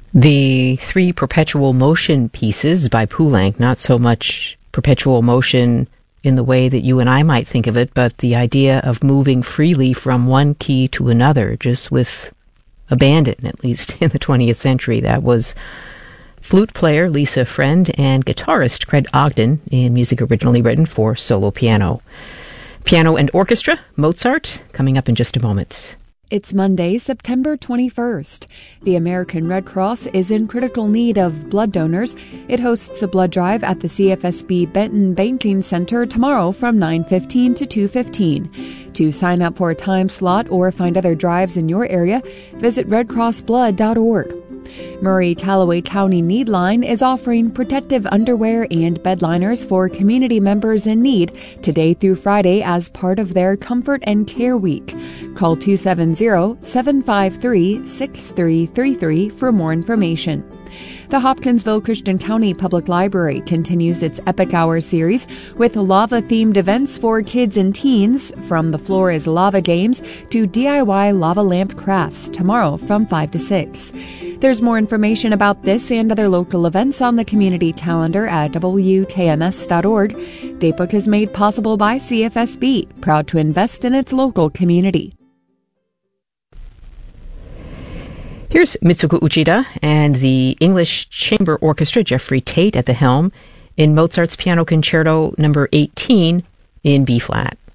The three perpetual motion pieces by Poulenc, not so much perpetual motion in the way that you and I might think of it, but the idea of moving freely from one key to another, just with abandon, at least in the 20th century. That was flute player Lisa Friend and guitarist Craig Ogden in music originally written for solo piano. Piano and orchestra, Mozart, coming up in just a moment. It's Monday, September 21st. The American Red Cross is in critical need of blood donors. It hosts a blood drive at the CFSB Benton Banking Center tomorrow from 9:15 to 2:15. To sign up for a time slot or find other drives in your area, visit redcrossblood.org. Murray Callaway County Needline is offering protective underwear and bed liners for community members in need today through Friday as part of their Comfort and Care Week. Call 270-753-6333 for more information. The Hopkinsville Christian County Public Library continues its Epic Hour series with lava-themed events for kids and teens, from the Floor is Lava games to DIY lava lamp crafts tomorrow from 5 to 6. There's more information about this and other local events on the community calendar at WKMS.org. Datebook is made possible by CFSB, proud to invest in its local community. Here's Mitsuko Uchida and the English Chamber Orchestra, Jeffrey Tate at the helm, in Mozart's Piano Concerto No. 18 in B-flat.